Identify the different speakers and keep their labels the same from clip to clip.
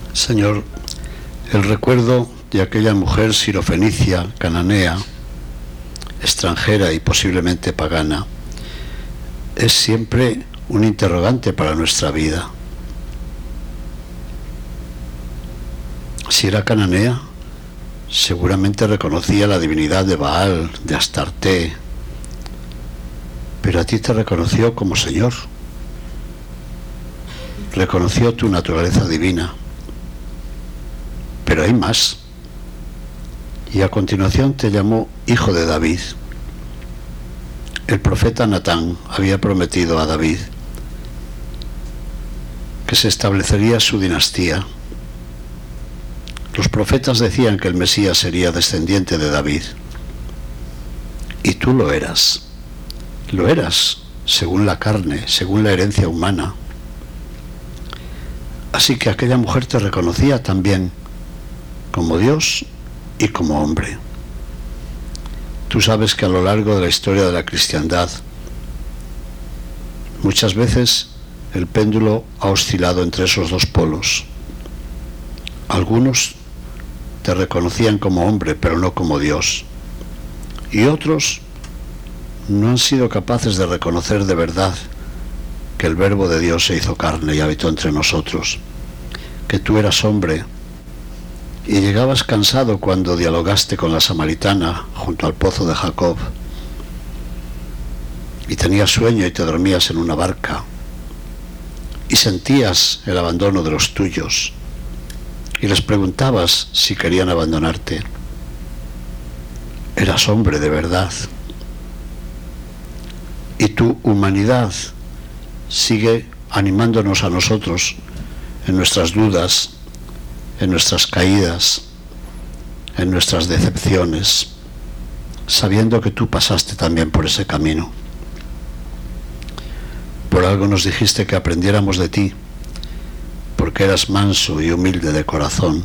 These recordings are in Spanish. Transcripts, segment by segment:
Speaker 1: Señor, el recuerdo de aquella mujer sirofenicia, cananea, extranjera y posiblemente pagana, es siempre un interrogante para nuestra vida. Si era cananea, seguramente reconocía la divinidad de Baal, de Astarte, pero a ti te reconoció como Señor. Reconoció tu naturaleza divina. Pero hay más. Y a continuación te llamó hijo de David. El profeta Natán había prometido a David que se establecería su dinastía. Los profetas decían que el Mesías sería descendiente de David. Y tú lo eras. Lo eras, según la carne, según la herencia humana. Así que aquella mujer te reconocía también como Dios y como hombre. Tú sabes que a lo largo de la historia de la cristiandad, muchas veces el péndulo ha oscilado entre esos dos polos. Algunos te reconocían como hombre, pero no como Dios. Y otros no han sido capaces de reconocer de verdad que el Verbo de Dios se hizo carne y habitó entre nosotros, que tú eras hombre y llegabas cansado cuando dialogaste con la samaritana junto al pozo de Jacob, y tenías sueño y te dormías en una barca, y sentías el abandono de los tuyos, y les preguntabas si querían abandonarte. Eras hombre de verdad. Y tu humanidad sigue animándonos a nosotros en nuestras dudas, en nuestras caídas, en nuestras decepciones, sabiendo que tú pasaste también por ese camino. Por algo nos dijiste que aprendiéramos de ti, porque eras manso y humilde de corazón.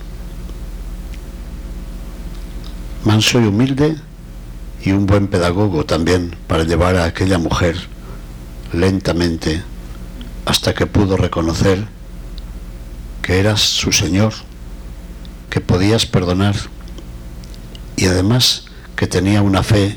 Speaker 1: Manso y humilde y un buen pedagogo también para llevar a aquella mujer lentamente hasta que pudo reconocer que eras su Señor, que podías perdonar y además que tenía una fe